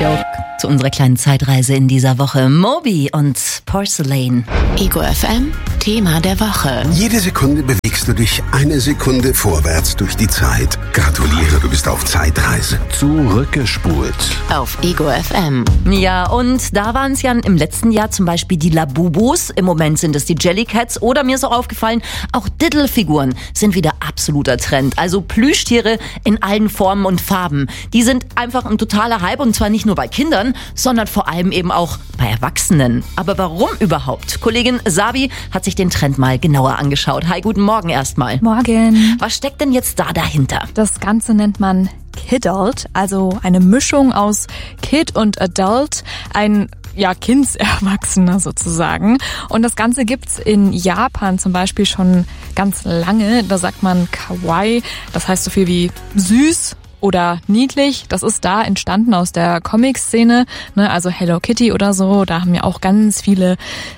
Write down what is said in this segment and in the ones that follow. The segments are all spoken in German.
ja auch zu unserer kleinen Zeitreise in dieser Woche. Moby und Porcelain. Ego FM, Thema der Woche. Jede Sekunde bewegst du dich eine Sekunde vorwärts durch die Zeit. Gratuliere, du bist auf Zeitreise. Zurückgespult. Auf Ego FM. Ja, und da waren es ja im letzten Jahr zum Beispiel die Labubus. Im Moment sind es die Jellycats. Oder mir ist auch aufgefallen, auch Diddle-Figuren sind wieder absoluter Trend. Also Plüschtiere in allen Formen und Farben. Die sind einfach ein totaler Hype, und zwar nicht nur bei Kindern, sondern vor allem eben auch bei Erwachsenen. Aber warum überhaupt? Kollegin Sabi hat sich den Trend mal genauer angeschaut. Hi, guten Morgen erstmal. Morgen. Was steckt denn jetzt da dahinter? Das Ganze nennt man Kidult, also eine Mischung aus Kid und Adult, ein Kindserwachsener sozusagen. Und das Ganze gibt's in Japan zum Beispiel schon ganz lange. Da sagt man Kawaii, das heißt so viel wie süß oder niedlich. Das ist da entstanden aus der Comic-Szene, ne? Also Hello Kitty oder so. Da haben ja auch ganz viele,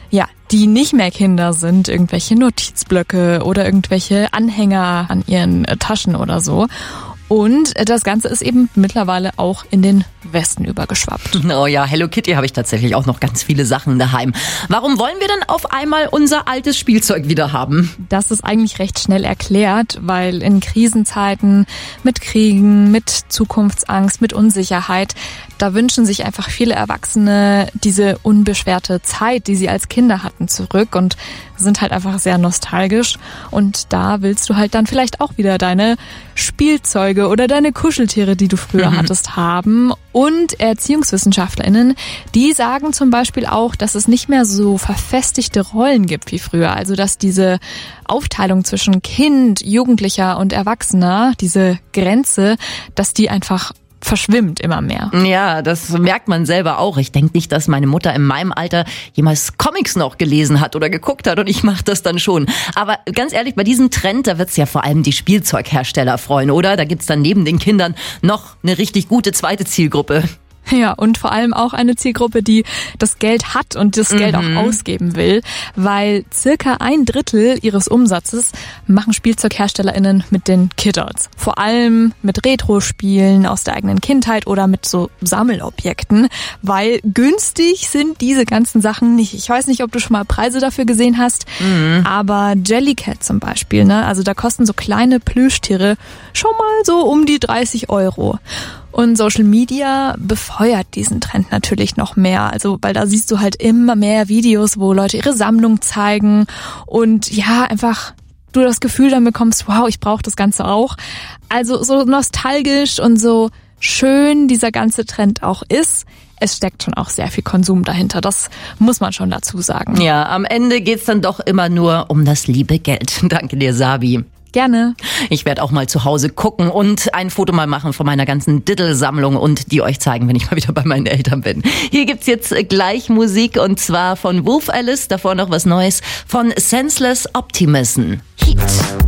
die nicht mehr Kinder sind, irgendwelche Notizblöcke oder irgendwelche Anhänger an ihren Taschen oder so. Und das Ganze ist eben mittlerweile auch in den Westen übergeschwappt. Oh ja, Hello Kitty habe ich tatsächlich auch noch ganz viele Sachen daheim. Warum wollen wir denn auf einmal unser altes Spielzeug wieder haben? Das ist eigentlich recht schnell erklärt, weil in Krisenzeiten mit Kriegen, mit Zukunftsangst, mit Unsicherheit, da wünschen sich einfach viele Erwachsene diese unbeschwerte Zeit, die sie als Kinder hatten, zurück und sind halt einfach sehr nostalgisch. Und da willst du halt dann vielleicht auch wieder deine Spielzeuge oder deine Kuscheltiere, die du früher hattest, haben. Und ErziehungswissenschaftlerInnen, die sagen zum Beispiel auch, dass es nicht mehr so verfestigte Rollen gibt wie früher. Also dass diese Aufteilung zwischen Kind, Jugendlicher und Erwachsener, diese Grenze, dass die einfach verschwimmt immer mehr. Ja, das merkt man selber auch. Ich denke nicht, dass meine Mutter in meinem Alter jemals Comics noch gelesen hat oder geguckt hat, und ich mache das dann schon. Aber ganz ehrlich, bei diesem Trend, da wird's ja vor allem die Spielzeughersteller freuen, oder? Da gibt's dann neben den Kindern noch eine richtig gute zweite Zielgruppe. Ja, und vor allem auch eine Zielgruppe, die das Geld hat und das Geld auch ausgeben will, weil circa 1/3 ihres Umsatzes machen SpielzeugherstellerInnen mit den Kidults. Vor allem mit Retro-Spielen aus der eigenen Kindheit oder mit so Sammelobjekten, weil günstig sind diese ganzen Sachen nicht. Ich weiß nicht, ob du schon mal Preise dafür gesehen hast, aber Jellycat zum Beispiel, ne? Also da kosten so kleine Plüschtiere schon mal so um die 30 €. Und Social Media befeuert diesen Trend natürlich noch mehr. Also, weil da siehst du halt immer mehr Videos, wo Leute ihre Sammlung zeigen und einfach du das Gefühl dann bekommst, wow, ich brauche das Ganze auch. Also so nostalgisch und so schön dieser ganze Trend auch ist, es steckt schon auch sehr viel Konsum dahinter. Das muss man schon dazu sagen. Ja, am Ende geht's dann doch immer nur um das liebe Geld. Danke dir, Sabi. Gerne. Ich werde auch mal zu Hause gucken und ein Foto mal machen von meiner ganzen Diddle-Sammlung und die euch zeigen, wenn ich mal wieder bei meinen Eltern bin. Hier gibt's jetzt gleich Musik, und zwar von Wolf Alice, davor noch was Neues von Senseless Optimism. Heat.